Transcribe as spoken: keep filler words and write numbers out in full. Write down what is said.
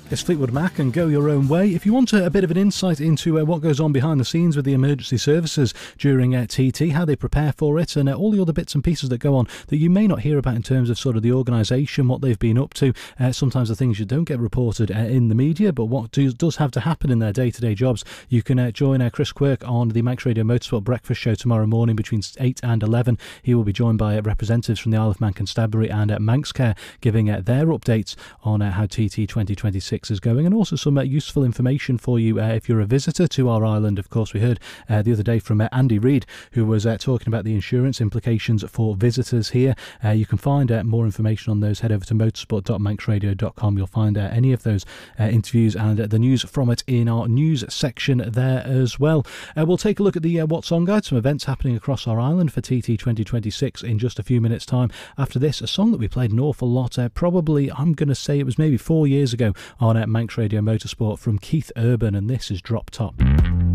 It's Fleetwood Mac and Go Your Own Way. If you want a, a bit of an insight into uh, what goes on behind the scenes with the emergency services during uh, T T, how they prepare for it, and uh, all the other bits and pieces that go on that you may not hear about in terms of sort of the organisation, what they've been up to, uh, sometimes the things you don't get reported uh, in the media, but what do, does have to happen in their day-to-day jobs, you can uh, join uh, Chris Quirk on the Manx Radio Motorsport Breakfast Show tomorrow morning between eight and eleven. He will be joined by uh, representatives from the Isle of Man Constabulary and uh, Manxcare giving uh, their updates on uh, how T T twenty twenty-six is going, and also some uh, useful information for you uh, if you're a visitor to our island. Of course, we heard uh, the other day from uh, Andy Reid, who was uh, talking about the insurance implications for visitors here. Uh, you can find uh, more information on those. Head over to motorsport dot manx radio dot com. You'll find uh, any of those uh, interviews and uh, the news from it in our news section there as well. Uh, we'll take a look at the uh, What's On Guide, some events happening across our island for T T twenty twenty-six in just a few minutes' time. After this, a song that we played an awful lot, uh, probably, I'm going to say it was maybe four years ago on uh, Manx Radio Motorsport, from Keith Urban, and this is Drop Top.